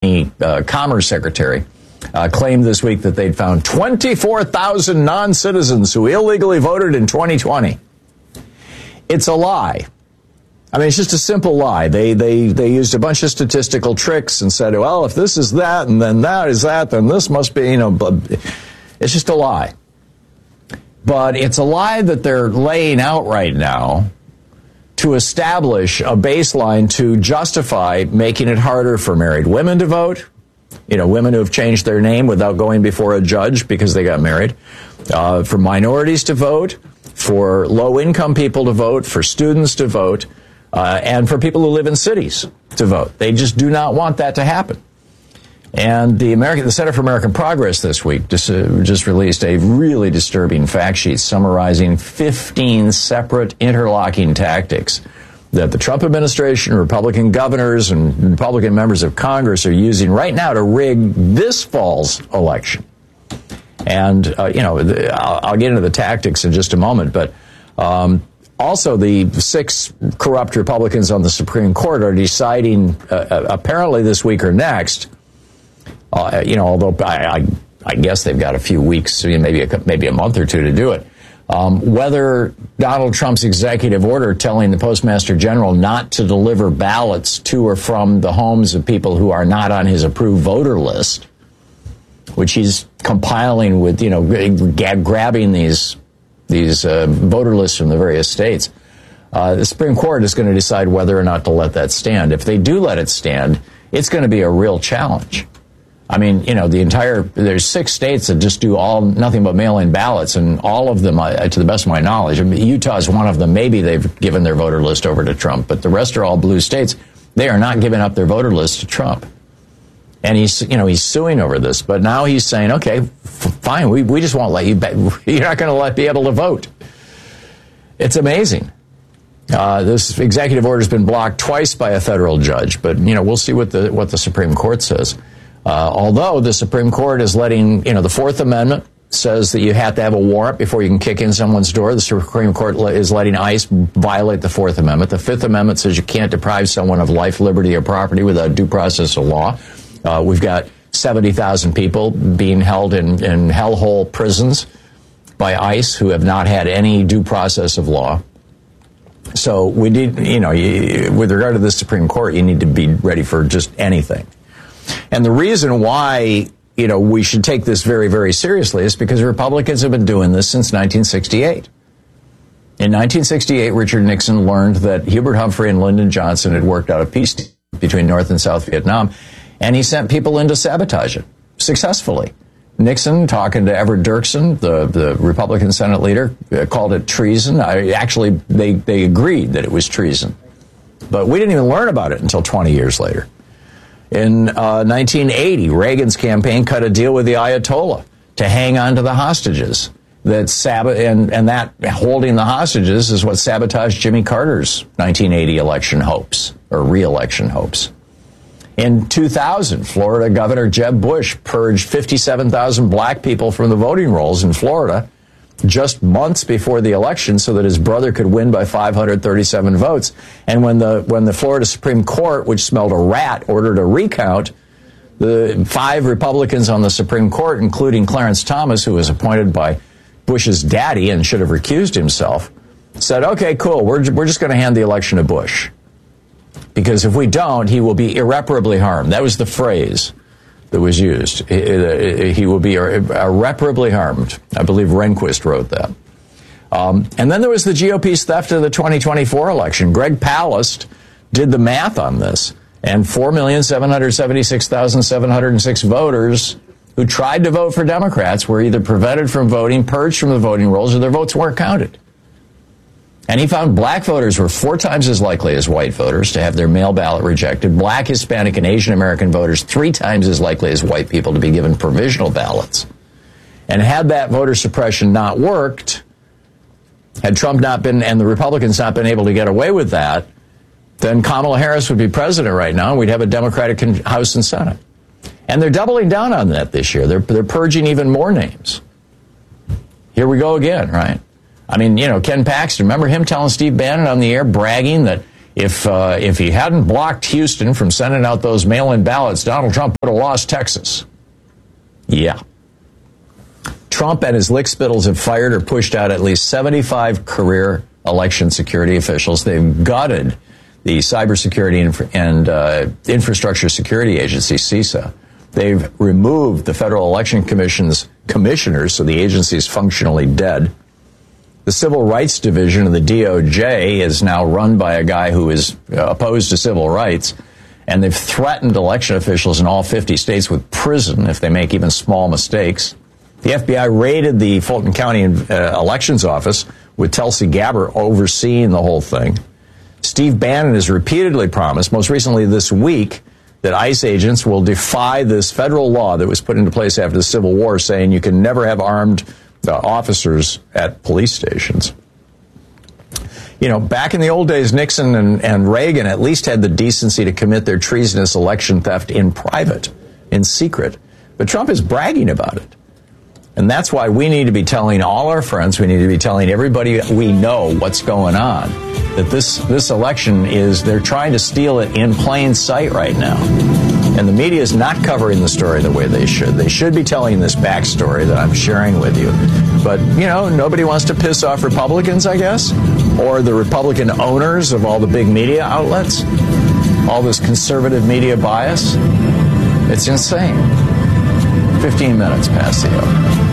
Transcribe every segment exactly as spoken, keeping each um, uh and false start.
uh, Commerce Secretary, uh, claimed this week that they'd found twenty-four thousand non-citizens who illegally voted in twenty twenty. It's a lie. I mean, it's just a simple lie. They they they used a bunch of statistical tricks and said, well, if this is that and then that is that, then this must be, you know, it's just a lie. But it's a lie that they're laying out right now to establish a baseline to justify making it harder for married women to vote, you know, women who have changed their name without going before a judge because they got married, uh, for minorities to vote, for low-income people to vote, for students to vote, uh, and for people who live in cities to vote. They just do not want that to happen. And the American, the Center for American Progress this week just, uh, just released a really disturbing fact sheet summarizing fifteen separate interlocking tactics that the Trump administration, Republican governors, and Republican members of Congress are using right now to rig this fall's election. And, uh, you know, I'll, I'll get into the tactics in just a moment, but um, also the six corrupt Republicans on the Supreme Court are deciding uh, apparently this week or next, uh, you know, although I, I, I guess they've got a few weeks, maybe a, maybe a month or two to do it, um, whether Donald Trump's executive order telling the Postmaster General not to deliver ballots to or from the homes of people who are not on his approved voter list, which he's compiling with, you know, g- grabbing these these uh, voter lists from the various states. Uh, the Supreme Court is going to decide whether or not to let that stand. If they do let it stand, it's going to be a real challenge. I mean, you know, the entire, there's six states that just do all, nothing but mail-in ballots, and all of them, uh, to the best of my knowledge, I mean, Utah's one of them, maybe they've given their voter list over to Trump, but the rest are all blue states. They are not giving up their voter list to Trump. And he's, you know, he's suing over this. But now he's saying, okay, f- fine, we, we just won't let you, be- you're not going to let be able to vote. It's amazing. Uh, this executive order has been blocked twice by a federal judge, but, you know, we'll see what the, what the Supreme Court says. Uh, although the Supreme Court is letting, you know, the Fourth Amendment says that you have to have a warrant before you can kick in someone's door. The Supreme Court is letting ICE violate the Fourth Amendment. The Fifth Amendment says you can't deprive someone of life, liberty, or property without due process of law. Uh, we've got seventy thousand people being held in, in hellhole prisons by ICE who have not had any due process of law. So we need, you know, you, with regard to the Supreme Court, you need to be ready for just anything. And the reason why, you know, we should take this very, very seriously is because Republicans have been doing this since nineteen sixty-eight. In nineteen sixty-eight, Richard Nixon learned that Hubert Humphrey and Lyndon Johnson had worked out a peace deal between North and South Vietnam, and he sent people in to sabotage it successfully. Nixon, talking to Everett Dirksen, the, the Republican Senate leader, uh, called it treason. I, actually, they, they agreed that it was treason. But we didn't even learn about it until twenty years later. In uh, nineteen eighty, Reagan's campaign cut a deal with the Ayatollah to hang on to the hostages. That sab- and, and that holding the hostages is what sabotaged Jimmy Carter's nineteen eighty election hopes, or re-election hopes. In two thousand, Florida Governor Jeb Bush purged fifty-seven thousand black people from the voting rolls in Florida just months before the election so that his brother could win by five hundred thirty-seven votes. And when the when the Florida Supreme Court, which smelled a rat, ordered a recount, the five Republicans on the Supreme Court, including Clarence Thomas, who was appointed by Bush's daddy and should have recused himself, said, okay, cool, we're, we're just going to hand the election to Bush. Because if we don't, he will be irreparably harmed. That was the phrase that was used. He will be irreparably harmed. I believe Rehnquist wrote that. Um, and then there was the G O P's theft of the twenty twenty-four election. Greg Palast did the math on this, and four million seven hundred seventy-six thousand seven hundred six voters who tried to vote for Democrats were either prevented from voting, purged from the voting rolls, or their votes weren't counted. And he found black voters were four times as likely as white voters to have their mail ballot rejected. Black, Hispanic, and Asian American voters three times as likely as white people to be given provisional ballots. And had that voter suppression not worked, had Trump not been, and the Republicans not been able to get away with that, then Kamala Harris would be president right now, and we'd have a Democratic House and Senate. And they're doubling down on that this year. They're, they're purging even more names. Here we go again, right? I mean, you know, Ken Paxton, remember him telling Steve Bannon on the air, bragging that If uh, if he hadn't blocked Houston from sending out those mail-in ballots, Donald Trump would have lost Texas. Yeah. Trump and his lickspittles have fired or pushed out at least seventy-five career election security officials. They've gutted the Cybersecurity Inf- and uh, Infrastructure Security Agency, CISA. They've removed the Federal Election Commission's commissioners, so the agency is functionally dead. The Civil Rights Division of the D O J is now run by a guy who is opposed to civil rights, and they've threatened election officials in all fifty states with prison if they make even small mistakes. The F B I raided the Fulton County uh, Elections Office with Tulsi Gabbard overseeing the whole thing. Steve Bannon has repeatedly promised, most recently this week, that ICE agents will defy this federal law that was put into place after the Civil War, saying you can never have armed uh, officers at police stations. You know, back in the old days, Nixon and, and Reagan at least had the decency to commit their treasonous election theft in private, in secret. But Trump is bragging about it. And that's why we need to be telling all our friends, we need to be telling everybody we know what's going on, that this, this election is, they're trying to steal it in plain sight right now. And the media is not covering the story the way they should. They should be telling this backstory that I'm sharing with you. But, you know, nobody wants to piss off Republicans, I guess, or the Republican owners of all the big media outlets, all this conservative media bias. It's insane. fifteen minutes past the hour.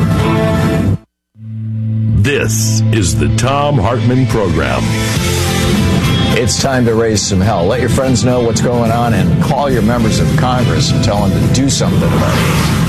This is the Thom Hartmann Program. It's time to raise some hell. Let your friends know what's going on and call your members of Congress and tell them to do something about it.